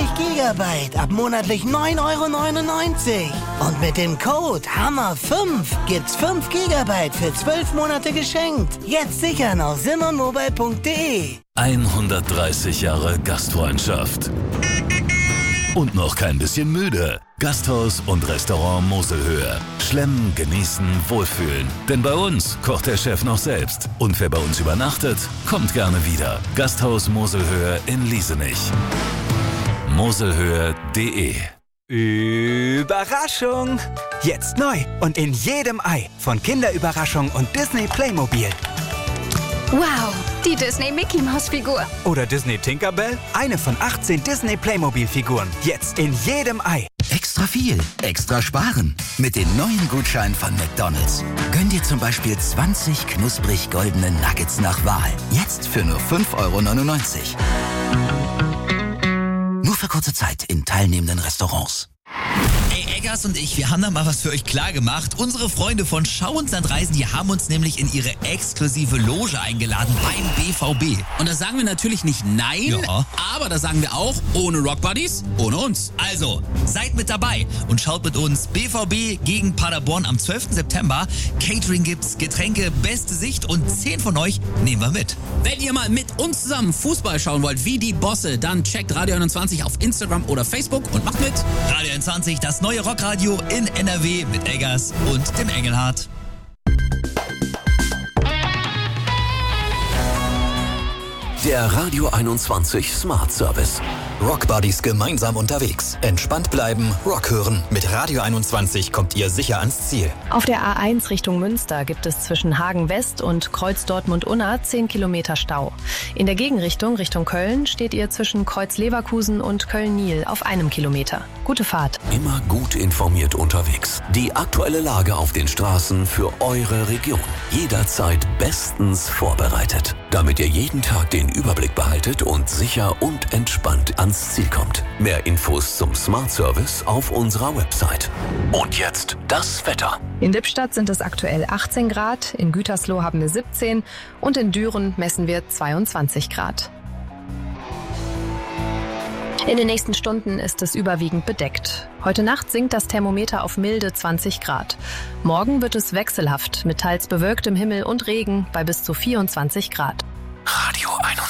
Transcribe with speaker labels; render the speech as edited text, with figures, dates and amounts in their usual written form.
Speaker 1: Gigabyte ab monatlich 9,99 €. Und mit dem Code HAMMER5 gibt's 5 Gigabyte für 12 Monate geschenkt. Jetzt sichern auf simonmobile.de.
Speaker 2: 130 Jahre Gastfreundschaft. Und noch kein bisschen müde. Gasthaus und Restaurant Moselhöhe. Schlemmen, genießen, wohlfühlen. Denn bei uns kocht der Chef noch selbst. Und wer bei uns übernachtet, kommt gerne wieder. Gasthaus Moselhöhe in Liesenich. Moselhöhe.de.
Speaker 3: Überraschung! Jetzt neu und in jedem Ei von Kinderüberraschung und Disney Playmobil.
Speaker 4: Wow, die Disney Mickey Maus Figur.
Speaker 3: Oder Disney Tinkerbell? Eine von 18 Disney Playmobil Figuren. Jetzt in jedem Ei.
Speaker 5: Extra viel, extra sparen. Mit den neuen Gutscheinen von McDonald's. Gönn dir zum Beispiel 20 knusprig goldene Nuggets nach Wahl. Jetzt für nur 5,99 €. Nur für kurze Zeit in teilnehmenden Restaurants.
Speaker 6: Ey, Eggers und ich, wir haben da mal was für euch klar gemacht. Unsere Freunde von Schau & Sand-Reisen, die haben uns nämlich in ihre exklusive Loge eingeladen beim BVB.
Speaker 7: Und da sagen wir natürlich nicht nein, aber da sagen wir auch, ohne Rock Buddies, ohne uns.
Speaker 6: Also, seid mit dabei und schaut mit uns BVB gegen Paderborn am 12. September. Catering gibt's, Getränke, beste Sicht und 10 von euch nehmen wir mit.
Speaker 7: Wenn ihr mal mit uns zusammen Fußball schauen wollt, wie die Bosse, dann checkt Radio 21 auf Instagram oder Facebook und macht mit.
Speaker 6: Radio 21, das neue Rockradio in NRW mit Eggers und dem Engelhardt.
Speaker 2: Der Radio 21 Smart Service.
Speaker 5: Rockbuddies gemeinsam unterwegs. Entspannt bleiben, Rock hören. Mit Radio 21 kommt ihr sicher ans Ziel.
Speaker 8: Auf der A1 Richtung Münster gibt es zwischen Hagen West und Kreuz Dortmund-Unna 10 Kilometer Stau. In der Gegenrichtung Richtung Köln steht ihr zwischen Kreuz Leverkusen und Köln-Niel auf 1 Kilometer. Gute Fahrt.
Speaker 2: Immer gut informiert unterwegs. Die aktuelle Lage auf den Straßen für eure Region. Jederzeit bestens vorbereitet. Damit ihr jeden Tag den Überblick behaltet und sicher und entspannt ans Ziel kommt. Mehr Infos zum Smart Service auf unserer Website. Und jetzt das Wetter.
Speaker 8: In Lippstadt sind es aktuell 18 Grad, in Gütersloh haben wir 17 und in Düren messen wir 22 Grad. In den nächsten Stunden ist es überwiegend bedeckt. Heute Nacht sinkt das Thermometer auf milde 20 Grad. Morgen wird es wechselhaft mit teils bewölktem Himmel und Regen bei bis zu 24 Grad.
Speaker 2: Radio 21.